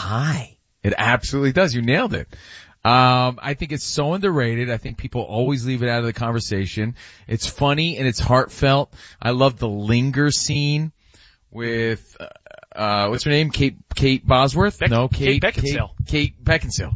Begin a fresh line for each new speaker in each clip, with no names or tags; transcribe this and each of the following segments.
high. It absolutely does. You nailed it. I think it's so underrated. I think people always leave it out of the conversation. It's funny and it's heartfelt. I love the linger scene with, what's her name? Kate Bosworth?
Kate Beckinsale.
Kate Beckinsale.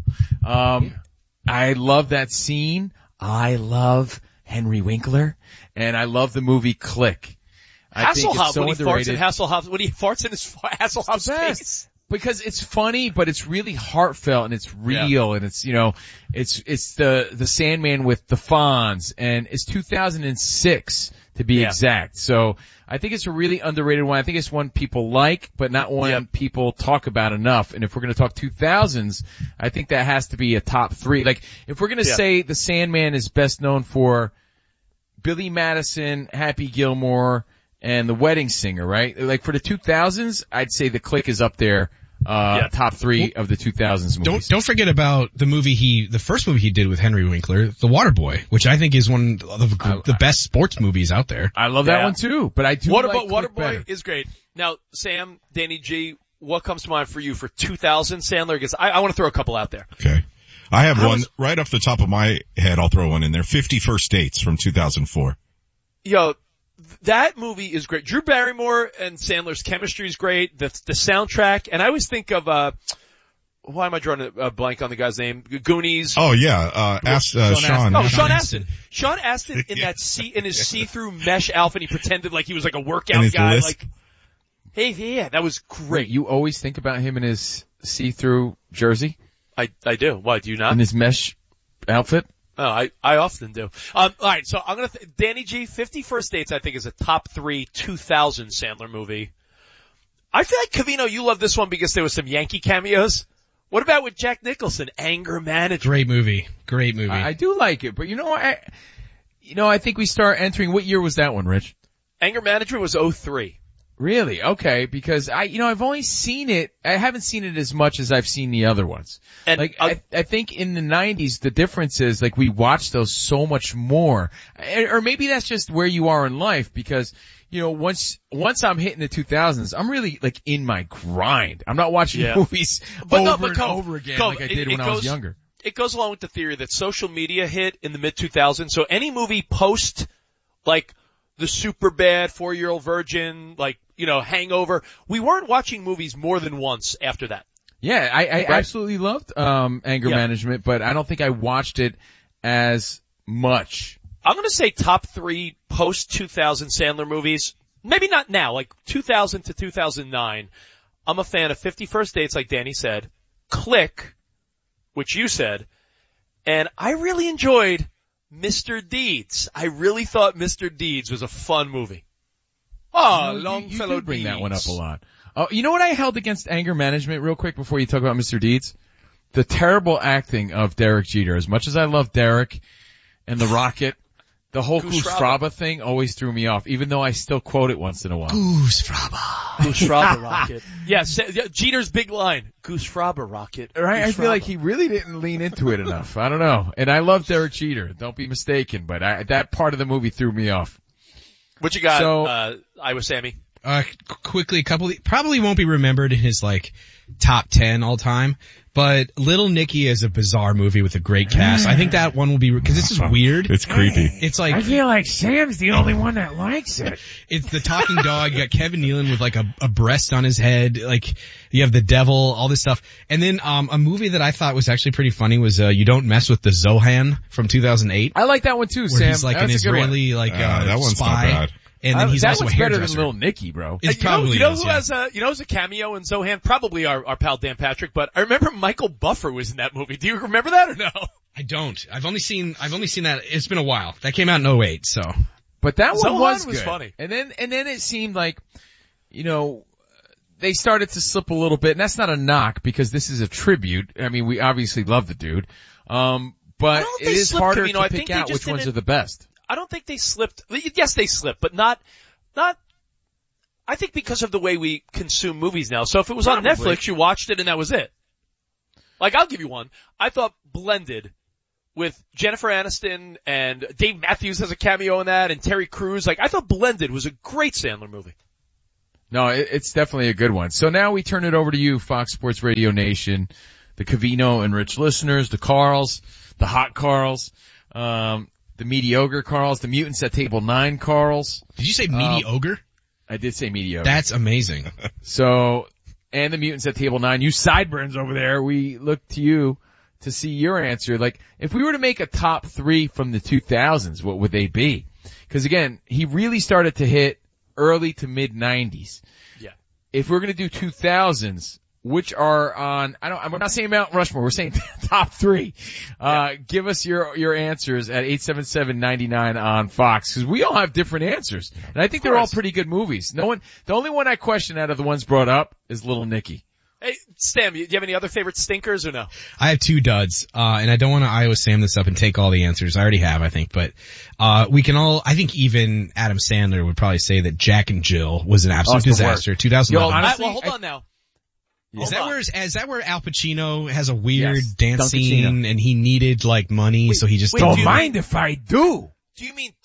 I love that scene. I love Henry Winkler, and I love the movie Click. I think it's so underrated.
When he farts in his Hasselhoff's face.
Because it's funny, but it's really heartfelt and it's real and it's, you know, it's the Sandman with the Fonz, and it's 2006 to be exact. So I think it's a really underrated one. I think it's one people like, but not one people talk about enough. And if we're going to talk 2000s, I think that has to be a top 3. Like, if we're going to say the Sandman is best known for Billy Madison, Happy Gilmore, and The Wedding Singer, right? Like, for the 2000s, I'd say The Click is up there, top 3 of the 2000s movies.
Don't forget about the first movie he did with Henry Winkler, The Waterboy, which I think is one of the best sports movies out there.
I love that one too, but I do
Waterboy is great. Now, Sam, Danny G, what comes to mind for you for 2000 Sandler? Because I want to throw a couple out there.
Okay. I have one right off the top of my head. I'll throw one in there. 50 First Dates from 2004.
Yo, that movie is great. Drew Barrymore and Sandler's chemistry is great. The soundtrack, and I always think of, why am I drawing a blank on the guy's name? Goonies.
Oh yeah, Sean.
Oh, Sean Astin. Sean Astin in his see-through mesh outfit, he pretended like he was like a workout guy.
List.
Like, hey, yeah, that was great.
Wait, you always think about him in his see-through jersey?
I do. Why, do you not?
In his mesh outfit?
Oh, I often do. Alright, so I'm Danny G, 50 First Dates I think is a top 3 2000 Sandler movie. I feel like, Covino, you love this one because there was some Yankee cameos. What about with Jack Nicholson, Anger Management?
Great movie.
I do like it, but I think we start entering, what year was that one, Rich?
Anger Management was 03.
Really? Okay, because I've only seen it, I haven't seen it as much as I've seen the other ones. And I think in the 90s, the difference is, like, we watch those so much more. Or maybe that's just where you are in life, because, once I'm hitting the 2000s, I'm really, like, in my grind. I'm not watching movies over and over again like I did when I was younger.
It goes along with the theory that social media hit in the mid-2000s, so any movie post, like, the Superbad, 4-Year-Old Virgin, like, Hangover. We weren't watching movies more than once after that.
Yeah, I absolutely loved Anger Management, but I don't think I watched it as much.
I'm going to say top 3 post-2000 Sandler movies. Maybe not now, like 2000 to 2009. I'm a fan of 50 First Dates, like Danny said, Click, which you said, and I really enjoyed Mr. Deeds. I really thought Mr. Deeds was a fun movie. Oh, Longfellow
bring
Deeds.
That one up a lot. Oh, you know what I held against Anger Management real quick before you talk about Mr. Deeds? The terrible acting of Derek Jeter. As much as I love Derek and the Rocket, the whole Goose Fraba thing always threw me off, even though I still quote it once in a while.
Goose Fraba.
Goose Fraba Rocket. Yes, Jeter's big line. Goose Fraba Rocket.
Right?
Goose
I feel like he really didn't lean into it enough. I don't know. And I love Derek Jeter. Don't be mistaken, but that part of the movie threw me off.
What you got, Iowa Sammy?
Quickly, probably won't be remembered in his, like, top 10 all time, but Little Nicky is a bizarre movie with a great cast. I think that one will be, because it's just weird.
It's creepy.
It's like,
I feel like Sam's the only one that likes it.
It's the talking dog. You got Kevin Nealon with, like, a breast on his head. Like, you have the devil, all this stuff. And then, a movie that I thought was actually pretty funny was, You Don't Mess with the Zohan from 2008.
I like that one too,
where
Sam.
He's like an Israeli, like,
that one's
spy.
not bad.
And then he's
that
also
one's
a
better
hairdresser.
than Little Nicky, bro.
It's probably
who's a cameo in Zohan? Probably our pal Dan Patrick, but I remember Michael Buffer was in that movie. Do you remember that or no?
I don't. I've only seen that. It's been a while. That came out in 2008, so.
But that one was good.
Funny.
And then it seemed like, they started to slip a little bit, and that's not a knock because this is a tribute. I mean, we obviously love the dude. But it is harder to pick out which ones are the best.
I don't think they slipped. Yes, they slipped, but not, I think because of the way we consume movies now. So if it was on Netflix, you watched it and that was it. Like, I'll give you one. I thought Blended with Jennifer Aniston and Dave Matthews has a cameo in that and Terry Crews. Like, I thought Blended was a great Sandler movie.
No, it's definitely a good one. So now we turn it over to you, Fox Sports Radio Nation, the Covino and Rich listeners, the Carls, the hot Carls, the mediocre Carls, the mutants at table 9 Carls.
Did you say mediocre?
I did say mediocre.
That's amazing.
So, and the mutants at table 9, you sideburns over there, we look to you to see your answer. Like, if we were to make a top 3 from the 2000s, what would they be? Because again, he really started to hit early to mid 90s.
Yeah.
If we're going to do 2000s, which are on, we're not saying Mount Rushmore, we're saying top 3. Give us your answers at 877-99 on Fox, because we all have different answers. And I think they're all pretty good movies. The only one I question out of the ones brought up is Little Nicky.
Hey, Stam, do you have any other favorite stinkers or no?
I have 2 duds, and I don't want to Iowa Sam this up and take all the answers. I already have, I think, but, we can all, I think even Adam Sandler would probably say that Jack and Jill was an absolute disaster. 2011.
Honestly,
well, hold on now.
Is that where Al Pacino has a weird dance scene and he needed like money, so he just
don't mind if I do.
Do you mean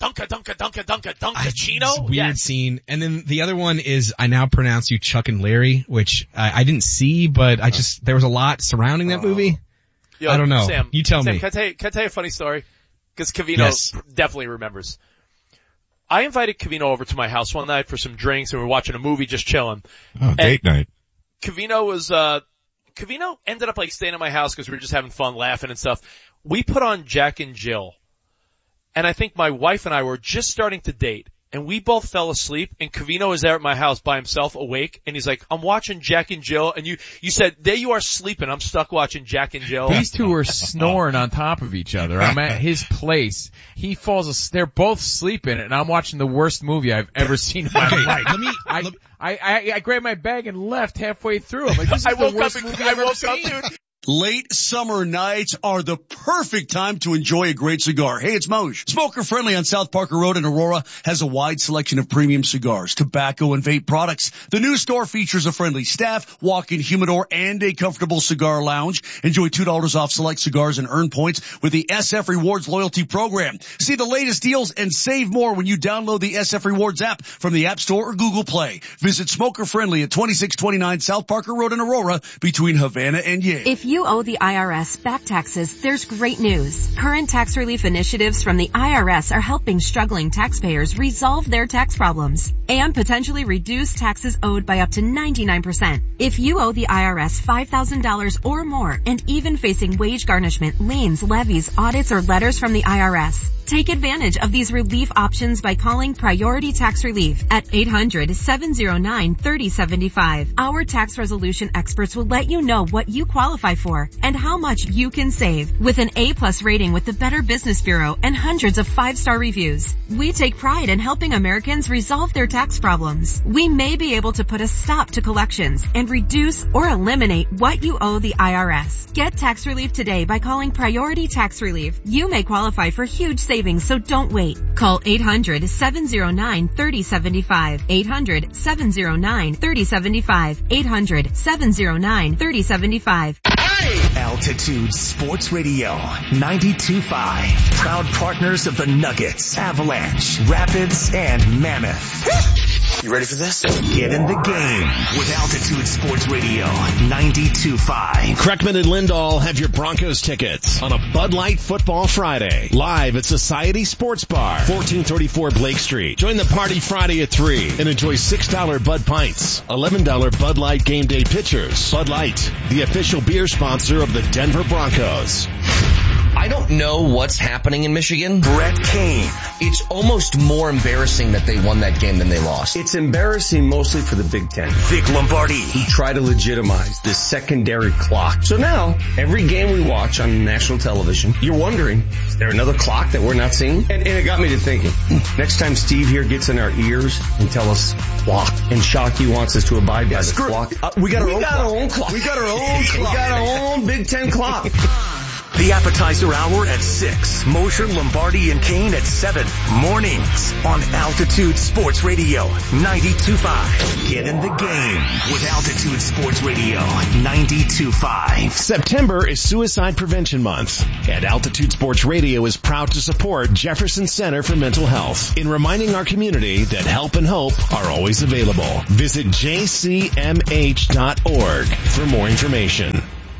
Dunkachino?
Weird scene. And then the other one is I Now Pronounce You Chuck and Larry, which I didn't see, but there was a lot surrounding that movie.
Yo,
I don't know.
Sam,
you tell me.
Can I tell you a funny story? Because Covino definitely remembers. I invited Covino over to my house one night for some drinks and we were watching a movie, just chilling.
Oh, date night.
Covino ended up like staying at my house because we were just having fun, laughing and stuff. We put on Jack and Jill. And I think my wife and I were just starting to date, and we both fell asleep, and Covino was there at my house by himself, awake, and he's like, I'm watching Jack and Jill, and you said, there you are sleeping, I'm stuck watching Jack and Jill.
These two are snoring on top of each other. I'm at his place. He falls asleep, they're both sleeping, and I'm watching the worst movie I've ever seen in my life. I grabbed my bag and left halfway through. I'm like, this is the worst movie I've ever seen.
Late summer nights are the perfect time to enjoy a great cigar. Hey, it's Moj. Smoker Friendly on South Parker Road in Aurora has a wide selection of premium cigars, tobacco, and vape products. The new store features a friendly staff, walk-in humidor, and a comfortable cigar lounge. Enjoy $2 off select cigars and earn points with the SF Rewards loyalty program. See the latest deals and save more when you download the SF Rewards app from the App Store or Google Play. Visit Smoker Friendly at 2629 South Parker Road in Aurora between Havana and Yale.
If you owe the IRS back taxes, there's great news. Current tax relief initiatives from the IRS are helping struggling taxpayers resolve their tax problems and potentially reduce taxes owed by up to 99%. If you owe the IRS $5,000 or more and even facing wage garnishment, liens, levies, audits, or letters from the IRS, take advantage of these relief options by calling Priority Tax Relief at 800-709-3075. Our tax resolution experts will let you know what you qualify for and how much you can save. With an A+ rating with the Better Business Bureau and hundreds of 5-star reviews, we take pride in helping Americans resolve their tax problems. We may be able to put a stop to collections and reduce or eliminate what you owe the IRS. Get tax relief today by calling Priority Tax Relief. You may qualify for huge savings, so don't wait. Call 800-709-3075. 800-709-3075. 800-709-3075.
Altitude Sports Radio 92.5. Proud partners of the Nuggets, Avalanche, Rapids, and Mammoth. You ready for this? Get in the game with Altitude Sports Radio 92.5.
Kreckman and Lindahl have your Broncos tickets on a Bud Light Football Friday. Live at Society Sports Bar, 1434 Blake Street. Join the party Friday at 3 and enjoy $6 Bud Pints, $11 Bud Light Game Day Pitchers. Bud Light, the official beer sponsor of the Denver Broncos.
I don't know what's happening in Michigan.
Brett Kane.
It's almost more embarrassing that they won that game than they lost.
It's embarrassing mostly for the Big Ten.
Vic Lombardi.
Who try to legitimize this secondary clock. So now, every game we watch on national television, you're wondering, is there another clock that we're not seeing? And it got me to thinking, next time Steve here gets in our ears and tell us clock, and Shockey wants us to abide by the clock. We got our own clock. We got our own clock. We got our own Big Ten clock.
The appetizer hour at 6. Mosher, Lombardi, and Kane at 7. Mornings on Altitude Sports Radio 92.5. Get in the game with Altitude Sports Radio 92.5.
September is Suicide Prevention Month, and Altitude Sports Radio is proud to support Jefferson Center for Mental Health in reminding our community that help and hope are always available. Visit jcmh.org for more information.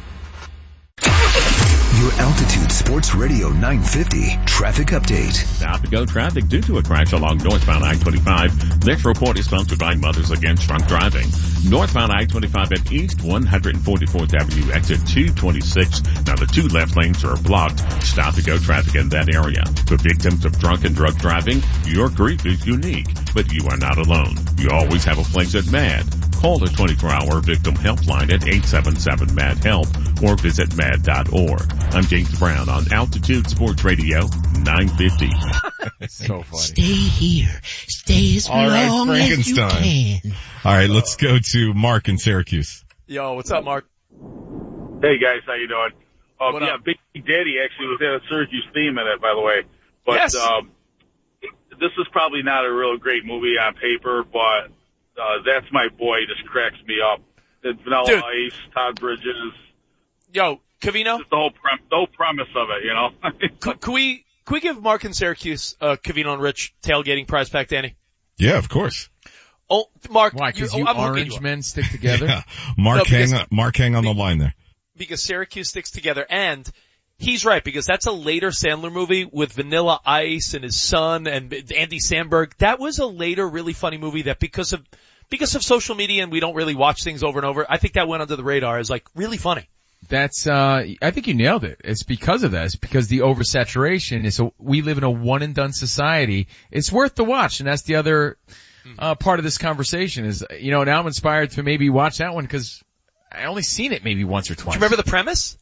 Your Altitude Sports Radio 950 traffic update.
South to go traffic due to a crash along northbound I-25. Next report is sponsored by Mothers Against Drunk Driving. Northbound I-25 at East 144th Avenue, exit 226. Now the two left lanes are blocked. Stop to go traffic in that area. For victims of drunk and drug driving, your grief is unique, but you are not alone. You always have a place at MAD. Call the 24-hour victim helpline at 877-MAD-HELP or visit mad.org. I'm James Brown on Altitude Sports Radio 950.
So funny.
Stay here. Stay as long as you can.
All right, let's go to Mark in Syracuse.
Yo, what's up, Mark?
Hey, guys, how you doing?
What
yeah,
up?
Big Daddy actually was at a Syracuse theme in it, by the way. But
Yes.
This is probably not a real great movie on paper, but That's My Boy just cracks me up. It's Vanilla Ice, Todd Bridges.
Yo, Covino?
Just the whole premise of it, you know?
Can we give Mark in Syracuse, Covino and Rich tailgating prize pack, Danny?
Yeah, of course.
Oh, Mark.
Why? Because
I'm hooking
orange
you
men stick together?
Yeah. Mark, hang on the line there.
Because Syracuse sticks together, and he's right, because that's a later Sandler movie with Vanilla Ice and his son and Andy Samberg. That was a later really funny movie that because of social media and we don't really watch things over and over, I think that went under the radar as like really funny.
That's, I think you nailed it. It's because of that. It's because the oversaturation is, we live in a one and done society. It's worth the watch. And that's the other, part of this conversation is, now I'm inspired to maybe watch that one because I only seen it maybe once or twice.
Do you remember the premise?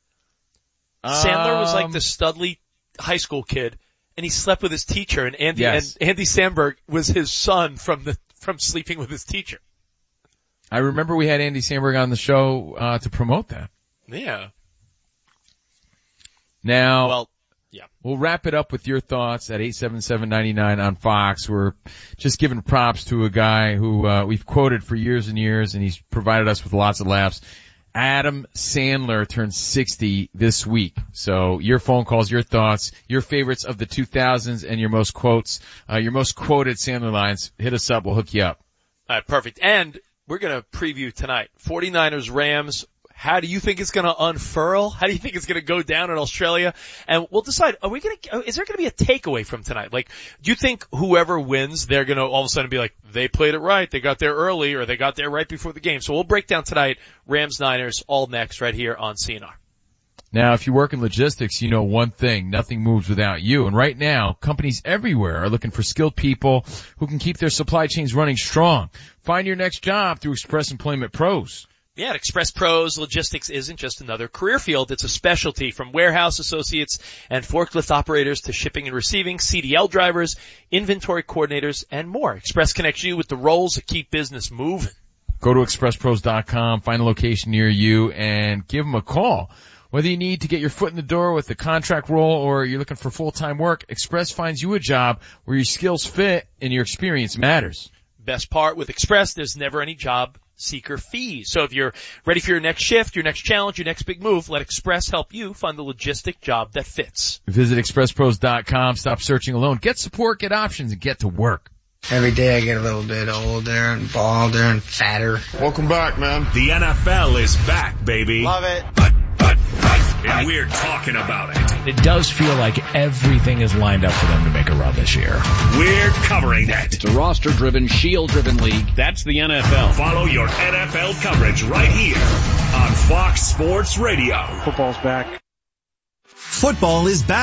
Sandler was like the Studley high school kid and he slept with his teacher and Andy Samberg was his son from sleeping with his teacher.
I remember we had Andy Samberg on the show, to promote that.
Yeah.
Now, we'll wrap it up with your thoughts at 877-99 on Fox. We're just giving props to a guy who, we've quoted for years and years, and he's provided us with lots of laughs. Adam Sandler turned 60 this week. So your phone calls, your thoughts, your favorites of the 2000s, and your most quotes, your most quoted Sandler lines. Hit us up. We'll hook you up.
All right, perfect. And we're going to preview tonight. 49ers, Rams. How do you think it's going to unfurl? How do you think it's going to go down in Australia? And we'll decide, is there going to be a takeaway from tonight? Like, do you think whoever wins, they're going to all of a sudden be like, they played it right, they got there early, or they got there right before the game? So we'll break down tonight, Rams, Niners, all next right here on CNR.
Now, if you work in logistics, you know one thing, nothing moves without you. And right now, companies everywhere are looking for skilled people who can keep their supply chains running strong. Find your next job through Express Employment Pros.
Yeah, at Express Pros, logistics isn't just another career field. It's a specialty, from warehouse associates and forklift operators to shipping and receiving, CDL drivers, inventory coordinators, and more. Express connects you with the roles that keep business moving.
Go to expresspros.com, find a location near you, and give them a call. Whether you need to get your foot in the door with a contract role or you're looking for full-time work, Express finds you a job where your skills fit and your experience matters.
Best part with Express, there's never any job seeker fees. So if you're ready for your next shift, your next challenge, your next big move, let Express help you find the logistic job that fits.
Visit expresspros.com. Stop searching alone. Get support, get options, and get to work.
Every day I get a little bit older and balder and fatter.
Welcome back, man.
The NFL is back, baby.
Love it.
And we're talking about it.
It does feel like everything is lined up for them to make a run this year.
We're covering it.
It's a roster-driven, shield-driven league.
That's the NFL. Follow your NFL coverage right here on Fox Sports Radio.
Football's back.
Football is back.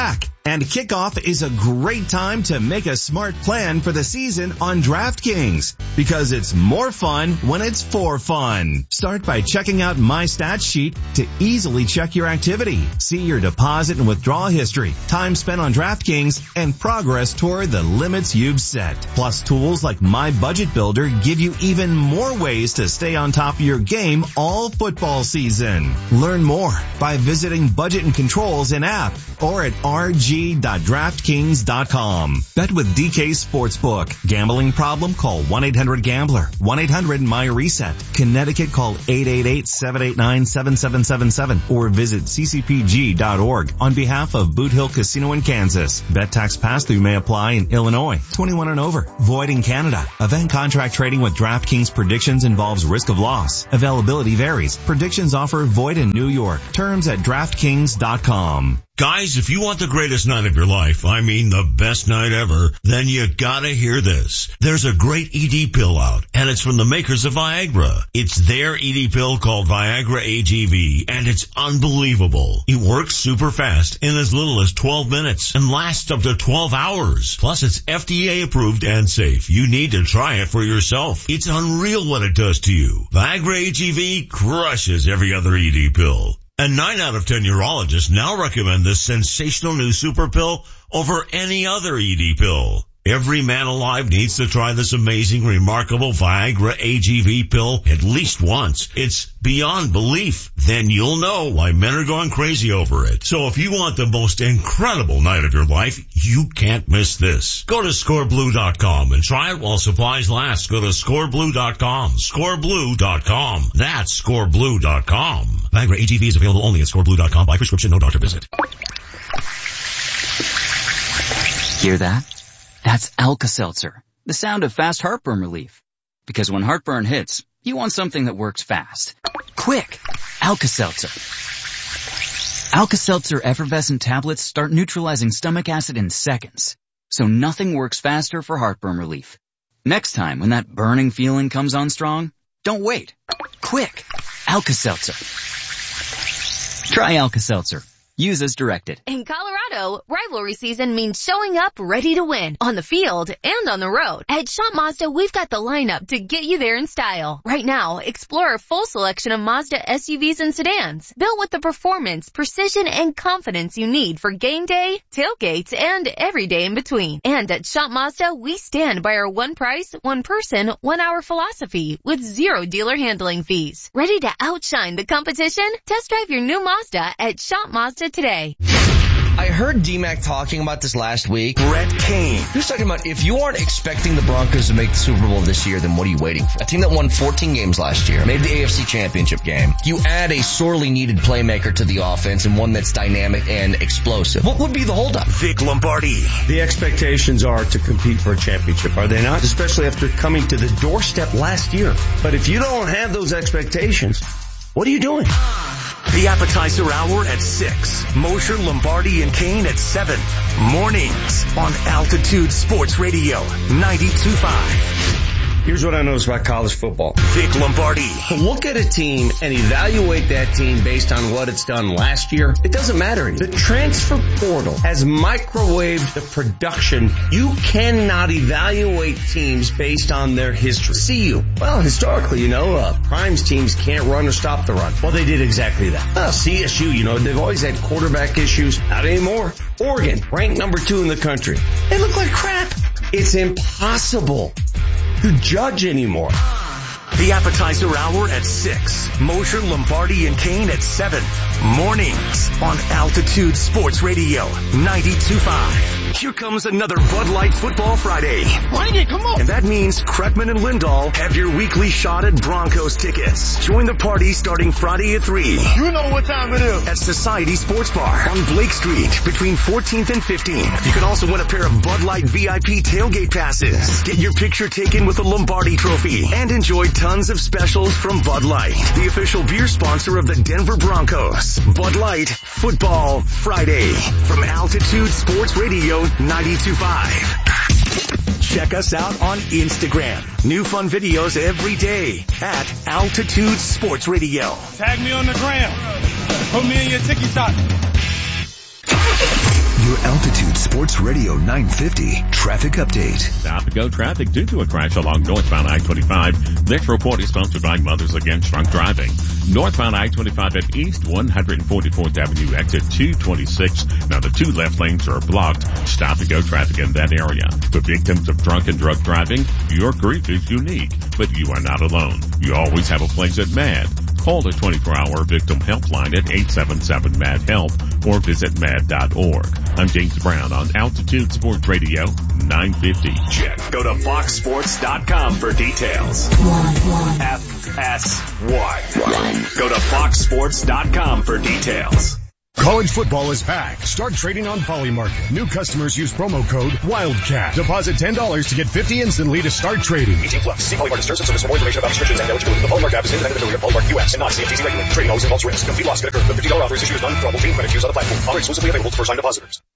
And kickoff is a great time to make a smart plan for the season on DraftKings, because it's more fun when it's for fun. Start by checking out My Stats Sheet to easily check your activity, see your deposit and withdrawal history, time spent on DraftKings, and progress toward the limits you've set. Plus, tools like My Budget Builder give you even more ways to stay on top of your game all football season. Learn more by visiting Budget and Controls in app or at rg.draftkings.com. Bet with DK Sportsbook. Gambling problem? Call 1-800-GAMBLER. 1-800-MY-RESET. Connecticut, call 888-789-7777 or visit ccpg.org on behalf of Boot Hill Casino in Kansas. Bet tax pass-through may apply in Illinois. 21 and over. Void in Canada. Event contract trading with DraftKings predictions involves risk of loss. Availability varies. Predictions offer void in New York. Terms at DraftKings.com.
Guys, if you want the greatest night of your life, I mean the best night ever, then you gotta hear this. There's a great ED pill out, and it's from the makers of Viagra. It's their ED pill called Viagra AGV, and it's unbelievable. It works super fast in as little as 12 minutes and lasts up to 12 hours. Plus, it's FDA approved and safe. You need to try it for yourself. It's unreal what it does to you. Viagra AGV crushes every other ED pill. And 9 out of 10 urologists now recommend this sensational new super pill over any other ED pill. Every man alive needs to try this amazing, remarkable Viagra AGV pill at least once. It's beyond belief. Then you'll know why men are going crazy over it. So if you want the most incredible night of your life, you can't miss this. Go to scoreblue.com and try it while supplies last. Go to scoreblue.com. Scoreblue.com. That's scoreblue.com. Viagra AGV is available only at scoreblue.com by prescription, no doctor visit.
Hear that? That's Alka-Seltzer, the sound of fast heartburn relief. Because when heartburn hits, you want something that works fast. Quick! Alka-Seltzer. Alka-Seltzer effervescent tablets start neutralizing stomach acid in seconds. So nothing works faster for heartburn relief. Next time when that burning feeling comes on strong, don't wait. Quick! Alka-Seltzer. Try Alka-Seltzer. Use as directed.
In Colorado, rivalry season means showing up ready to win on the field and on the road. At Shop Mazda, we've got the lineup to get you there in style. Right now, explore a full selection of Mazda SUVs and sedans, built with the performance, precision, and confidence you need for game day, tailgates, and every day in between. And at Shop Mazda, we stand by our one price, one person, 1 hour philosophy with 0 dealer handling fees. Ready to outshine the competition? Test drive your new Mazda at Shop Mazda today.
I heard D-Mac talking about this last week.
Brett Kane.
He was talking about if you aren't expecting the Broncos to make the Super Bowl this year, then what are you waiting for? A team that won 14 games last year, made the AFC Championship game. You add a sorely needed playmaker to the offense and one that's dynamic and explosive. What would be the holdup?
Vic Lombardi.
The expectations are to compete for a championship, are they not? Especially after coming to the doorstep last year. But if you don't have those expectations, what are you doing?
The appetizer hour at 6. Mosher, Lombardi, and Kane at 7. Mornings on Altitude Sports Radio 92.5.
Here's what I noticed about college football.
Vic Lombardi.
Look at a team and evaluate that team based on what it's done last year. It doesn't matter anymore. The transfer portal has microwaved the production. You cannot evaluate teams based on their history. CU. Well, historically, Prime's teams can't run or stop the run. Well, they did exactly that. CSU, they've always had quarterback issues. Not anymore. Oregon, ranked number 2 in the country. They look like crap. It's impossible to judge anymore.
The appetizer hour at 6. Mosher, Lombardi, and Kane at 7. Mornings on Altitude Sports Radio 92.5. Here comes another Bud Light Football Friday.
Bring it, come on.
And that means Kreckman and Lindahl have your weekly shot at Broncos tickets. Join the party starting Friday at 3.
You know what time it is.
At Society Sports Bar on Blake Street between 14th and 15th. You can also win a pair of Bud Light VIP tailgate passes. Get your picture taken with the Lombardi Trophy and enjoy tons of specials from Bud Light, the official beer sponsor of the Denver Broncos. Bud Light Football Friday from Altitude Sports Radio 92.5. Check us out on Instagram. New fun videos every day at Altitude Sports Radio.
Tag me on the gram. Put me in your TikTok.
Your Altitude Sports Radio 950 traffic update.
Stop and go traffic due to a crash along northbound I-25. This report is sponsored by Mothers Against Drunk Driving. Northbound I-25 at East 144th Avenue, exit 226. Now the two left lanes are blocked. Stop and go traffic in that area. For victims of drunk and drug driving, your grief is unique, but you are not alone. You always have a place at MAD. Call the 24-hour victim helpline at 877-MAD-HELP or visit mad.org. I'm James Brown on Altitude Sports Radio 950.
Check. Go to foxsports.com for details. FS1. Go to foxsports.com for details.
College football is back. Start trading on Polymarket. New customers use promo code WILDCAT. Deposit $10 to get $50 instantly to start trading.
18 plus. See Polymarket terms and service for more information about restrictions and eligibility. The Polymarket app is independent affiliate of Polymarket US and not CFTC regulated. Trading always involves risk. Complete loss could occur. The $50 offer is issued as non-withdrawable. Team credit used on the platform. Offer exclusively available to first-time depositors.